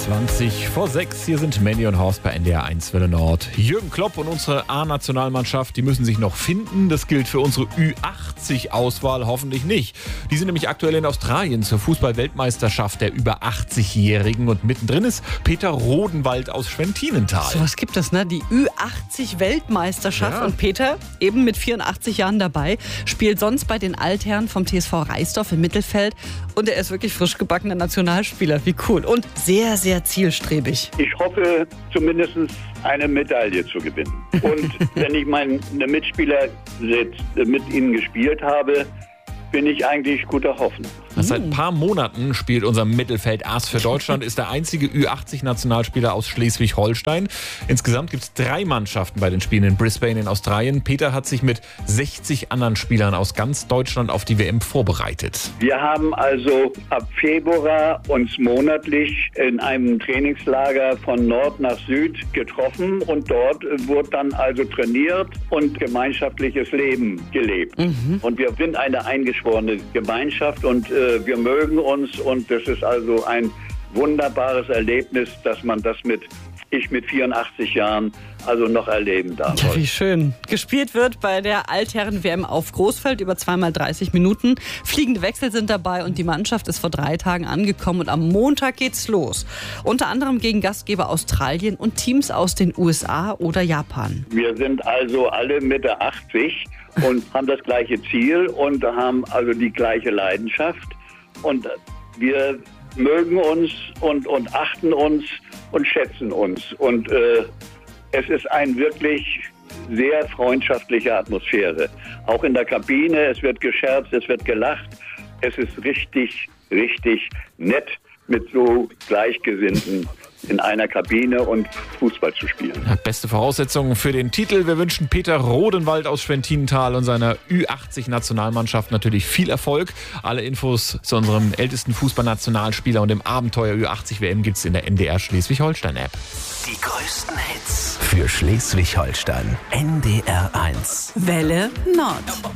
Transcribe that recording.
20:06. Hier sind Mandy und Horst bei NDR 1 Welle Nord. Jürgen Klopp und unsere A-Nationalmannschaft, die müssen sich noch finden. Das gilt für unsere Ü80-Auswahl hoffentlich nicht. Die sind nämlich aktuell in Australien zur Fußball-Weltmeisterschaft der über 80-Jährigen. Und mittendrin ist Peter Rodenwald aus Schwentinental. So was gibt es, ne? Die Ü80-Weltmeisterschaft. Ja. Und Peter, eben mit 84 Jahren dabei, spielt sonst bei den Altherren vom TSV Reisdorf im Mittelfeld. Und er ist wirklich frisch gebackener Nationalspieler. Wie cool. Und sehr, sehr zielstrebig. Ich hoffe, zumindest eine Medaille zu gewinnen. Und wenn ich meine Mitspieler mit ihnen gespielt habe, bin ich eigentlich guter Hoffnung. Seit ein paar Monaten spielt unser Mittelfeld-Ass für Deutschland, ist der einzige Ü80-Nationalspieler aus Schleswig-Holstein. Insgesamt gibt es 3 Mannschaften bei den Spielen in Brisbane in Australien. Peter hat sich mit 60 anderen Spielern aus ganz Deutschland auf die WM vorbereitet. Wir haben also ab Februar uns monatlich in einem Trainingslager von Nord nach Süd getroffen und dort wurde dann also trainiert und gemeinschaftliches Leben gelebt. Und wir sind eine eingeschworene Gemeinschaft und wir mögen uns und das ist also ein wunderbares Erlebnis, dass man das mit 84 Jahren also noch erleben darf. Ja, wie schön. Gespielt wird bei der Altherren-WM auf Großfeld über 2x30 Minuten. Fliegende Wechsel sind dabei und die Mannschaft ist vor 3 Tagen angekommen und am Montag geht's los. Unter anderem gegen Gastgeber Australien und Teams aus den USA oder Japan. Wir sind also alle Mitte 80 und haben das gleiche Ziel und haben also die gleiche Leidenschaft und wir mögen uns und achten uns und schätzen uns. Und es ist eine wirklich sehr freundschaftliche Atmosphäre. Auch in der Kabine, es wird gescherzt, es wird gelacht. Es ist richtig, richtig nett, mit so Gleichgesinnten in einer Kabine und Fußball zu spielen. Beste Voraussetzungen für den Titel. Wir wünschen Peter Rodenwald aus Schwentinental und seiner Ü80-Nationalmannschaft natürlich viel Erfolg. Alle Infos zu unserem ältesten Fußballnationalspieler und dem Abenteuer Ü80-WM gibt's in der NDR Schleswig-Holstein-App. Die größten Hits für Schleswig-Holstein. NDR 1. Welle Nord.